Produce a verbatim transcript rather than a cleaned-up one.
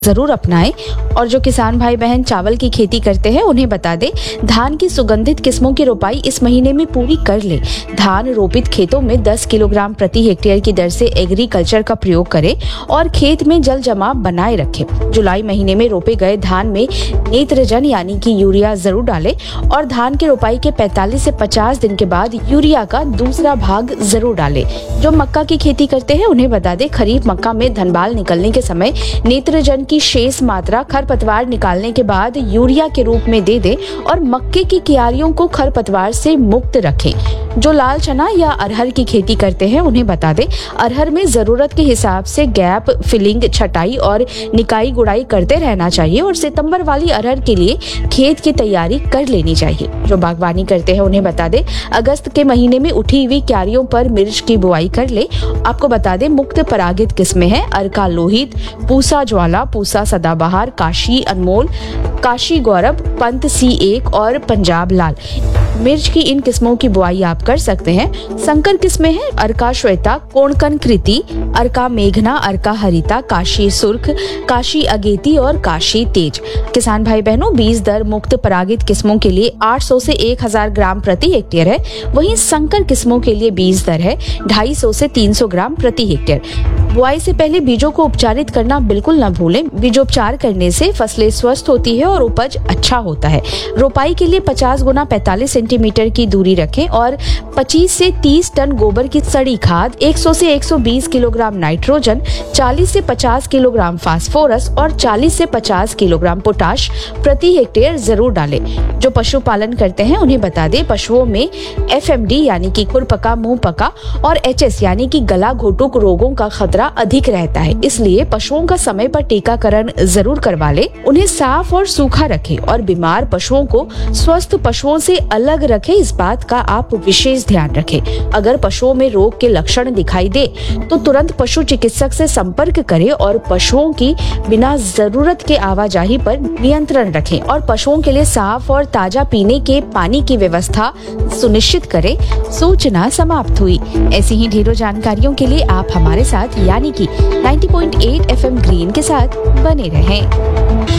जरूर अपनाएं। और जो किसान भाई बहन चावल की खेती करते हैं उन्हें बता दें, धान की सुगंधित किस्मों की रोपाई इस महीने में पूरी कर ले। धान रोपित खेतों में दस किलोग्राम प्रति हेक्टेयर की दर से एग्रीकल्चर का प्रयोग करें और खेत में जल जमाव बनाए रखें। जुलाई महीने में रोपे गए धान में नेत्रजन यानी कि यूरिया जरूर डालें और धान की रोपाई के पैंतालीस से पचास दिन के बाद यूरिया का दूसरा भाग जरूर डालें। जो मक्का की खेती करते हैं उन्हें बता दें, खरीफ मक्का में धनबाल निकलने के समय नेत्रजन की शेष मात्रा खरपतवार निकालने के बाद यूरिया के रूप में दे दें और मक्के की क्यारियों को खरपतवार से मुक्त रखें। जो लाल चना या अरहर की खेती करते हैं उन्हें बता दें, अरहर में जरूरत के हिसाब से गैप फिलिंग, छटाई और निकाई गुड़ाई करते रहना चाहिए और सितंबर वाली अरहर के लिए खेत की तैयारी कर लेनी चाहिए। जो बागवानी करते हैं उन्हें बता दें, अगस्त के महीने में उठी हुई क्यारियों पर मिर्च की बुआई कर ले। आपको बता दें, मुक्त परागित किस्में हैं अर्का लोहित, पूसा ज्वाला, पूसा सदाबहार, काशी अनमोल, काशी गौरव, पंत सी एक और पंजाब लाल। मिर्च की इन किस्मों की बुआई आप कर सकते हैं। संकर किस्में हैं अर्का श्वेता, कोणकन कृति, अर्का मेघना, अर्का हरिता, काशी सुर्ख, काशी अगेती और काशी तेज। किसान भाई बहनों, बीज दर मुक्त परागित किस्मों के लिए आठ सौ से एक हज़ार ग्राम प्रति हेक्टेयर है, वहीं संकर किस्मों के लिए बीज दर है ढाई सौ से तीन सौ ग्राम प्रति हेक्टेयर। बुआई से पहले बीजों को उपचारित करना बिल्कुल न भूलें। बीजोपचार करने से फसलें स्वस्थ होती है और उपज अच्छा होता है। रोपाई के लिए पचास गुना पैंतालीस सेंटीमीटर की दूरी रखें और पच्चीस से तीस टन गोबर की सड़ी खाद, सौ से एक सौ बीस किलोग्राम नाइट्रोजन, चालीस से पचास किलोग्राम फास्फोरस और चालीस से पचास किलोग्राम पोटाश प्रति हेक्टेयर जरूर डालें। जो पशुपालन करते हैं उन्हें बता दें, पशुओं में एफ एम डी यानी कि खुरपका, मुंह पका और एच एस यानी कि गला घोटुक रोगों का खतरा अधिक रहता है, इसलिए पशुओं का समय पर टीकाकरण जरूर करवा ले। उन्हें साफ और सूखा रखें और बीमार पशुओं को स्वस्थ पशुओं से अलग रखें, इस बात का आप विशेष ध्यान रखें। अगर पशुओं में रोग के लक्षण दिखाई दे तो तुरंत पशु चिकित्सक से संपर्क करें और पशुओं की बिना जरूरत के आवाजाही पर नियंत्रण रखें और पशुओं के लिए साफ और ताजा पीने के पानी की व्यवस्था सुनिश्चित करें। सूचना समाप्त हुई। ऐसी ही ढेरों जानकारियों के लिए आप हमारे साथ यानी कि नब्बे पॉइंट आठ एफ एम ग्रीन के साथ बने रहें।